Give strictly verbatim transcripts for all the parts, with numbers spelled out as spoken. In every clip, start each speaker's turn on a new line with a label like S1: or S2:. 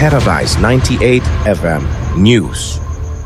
S1: Paradise ninety-eight F M News.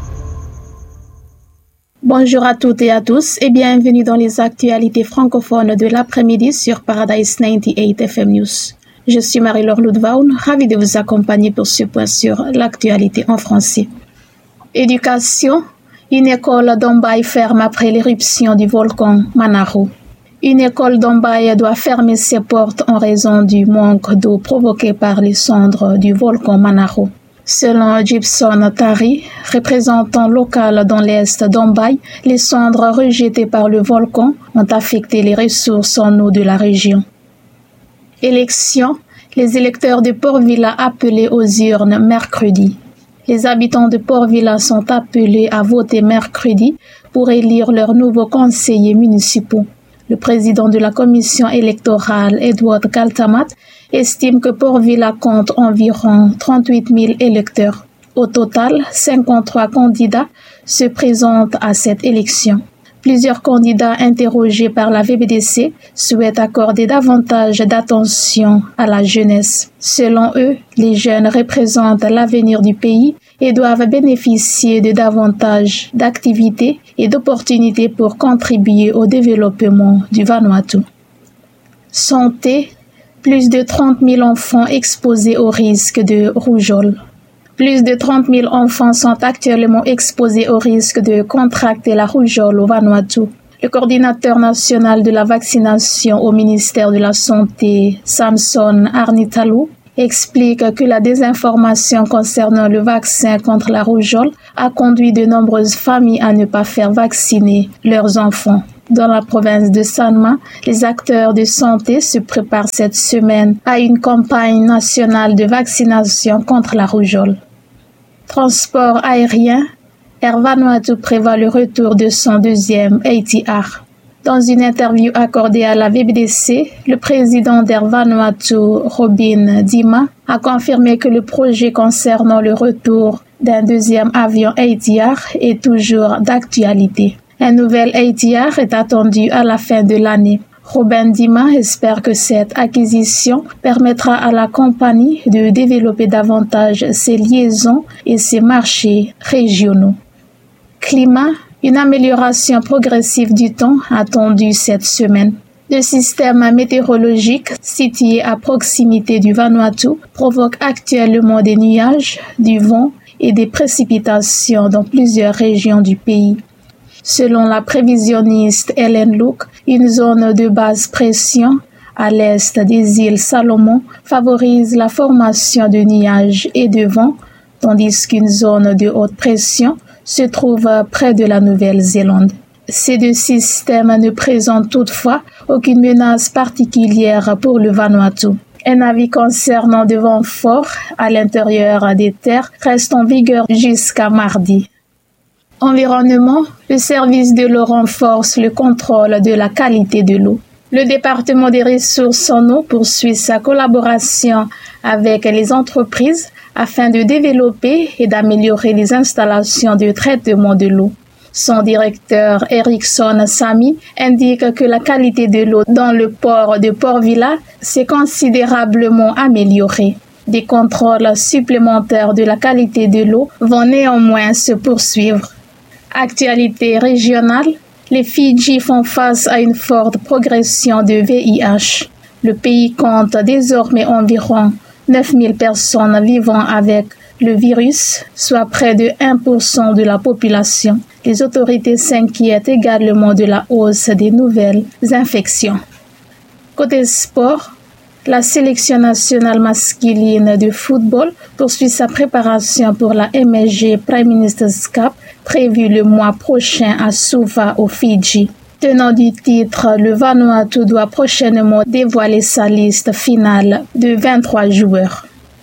S2: Bonjour à toutes et à tous et bienvenue dans les actualités francophones de l'après-midi sur Paradise ninety-eight F M News. Je suis Marie-Laure Ludvaun, ravie de vous accompagner pour ce point sur l'actualité en français. Éducation, une école d'Ombaï ferme après l'éruption du volcan Manaro. Une école d'Ombaï doit fermer ses portes en raison du manque d'eau provoqué par les cendres du volcan Manaro. Selon Gibson Tari, représentant local dans l'est d'Ombaï, les cendres rejetées par le volcan ont affecté les ressources en eau de la région. Élections, les électeurs de Port-Vila appelés aux urnes mercredi. Les habitants de Port-Vila sont appelés à voter mercredi pour élire leurs nouveaux conseillers municipaux. Le président de la commission électorale, Edward Kaltamat, estime que Port-Vila compte environ trente-huit mille électeurs. Au total, cinquante-trois candidats se présentent à cette élection. Plusieurs candidats interrogés par la V B D C souhaitent accorder davantage d'attention à la jeunesse. Selon eux, les jeunes représentent l'avenir du pays et doivent bénéficier de davantage d'activités et d'opportunités pour contribuer au développement du Vanuatu. Santé, plus de trente mille enfants exposés au risque de rougeole. Plus de trente mille enfants sont actuellement exposés au risque de contracter la rougeole au Vanuatu. Le coordinateur national de la vaccination au ministère de la Santé, Samson Arnitalou, explique que la désinformation concernant le vaccin contre la rougeole a conduit de nombreuses familles à ne pas faire vacciner leurs enfants. Dans la province de Sanma, les acteurs de santé se préparent cette semaine à une campagne nationale de vaccination contre la rougeole. Transport aérien, Air Vanuatu prévoit le retour de son deuxième A T R. Dans une interview accordée à la V B D C, le président d'Air Vanuatu, Robin Dima, a confirmé que le projet concernant le retour d'un deuxième avion A T R est toujours d'actualité. Un nouvel A T R est attendu à la fin de l'année. Robin Dima espère que cette acquisition permettra à la compagnie de développer davantage ses liaisons et ses marchés régionaux. Climat, une amélioration progressive du temps attendue cette semaine. Le système météorologique situé à proximité du Vanuatu provoque actuellement des nuages, du vent et des précipitations dans plusieurs régions du pays. Selon la prévisionniste Helen Luke, une zone de basse pression à l'est des îles Salomon favorise la formation de nuages et de vent, tandis qu'une zone de haute pression se trouve près de la Nouvelle-Zélande. Ces deux systèmes ne présentent toutefois aucune menace particulière pour le Vanuatu. Un avis concernant de vents forts à l'intérieur des terres reste en vigueur jusqu'à mardi. Environnement, le service de l'eau renforce le contrôle de la qualité de l'eau. Le département des ressources en eau poursuit sa collaboration avec les entreprises afin de développer et d'améliorer les installations de traitement de l'eau. Son directeur Erickson Sami indique que la qualité de l'eau dans le port de Port-Vila s'est considérablement améliorée. Des contrôles supplémentaires de la qualité de l'eau vont néanmoins se poursuivre. Actualité régionale, les Fidji font face à une forte progression de V I H. Le pays compte désormais environ neuf mille personnes vivant avec le virus, soit près de un pour cent de la population. Les autorités s'inquiètent également de la hausse des nouvelles infections. Côté sport, la sélection nationale masculine de football poursuit sa préparation pour la M S G Prime Minister's Cup prévue le mois prochain à Suva, aux Fidji. Tenant du titre, le Vanuatu doit prochainement dévoiler sa liste finale de vingt-trois joueurs.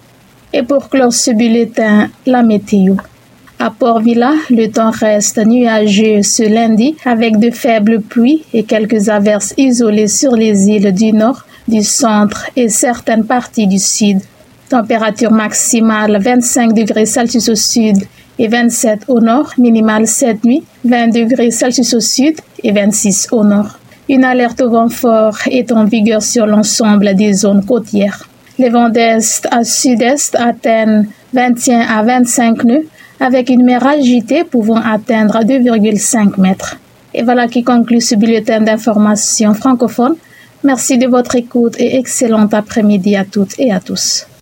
S2: Et pour clore ce bulletin, la météo. À Port-Vila, le temps reste nuageux ce lundi avec de faibles pluies et quelques averses isolées sur les îles du nord, du centre et certaines parties du sud. Température maximale vingt-cinq degrés Celsius au sud et vingt-sept au nord, minimale cette nuit, vingt degrés Celsius au sud et vingt-six au nord. Une alerte au vent fort est en vigueur sur l'ensemble des zones côtières. Les vents d'est à sud-est atteignent vingt et un à vingt-cinq nœuds, avec une mer agitée pouvant atteindre deux virgule cinq mètres. Et voilà qui conclut ce bulletin d'information francophone. Merci de votre écoute et excellent après-midi à toutes et à tous.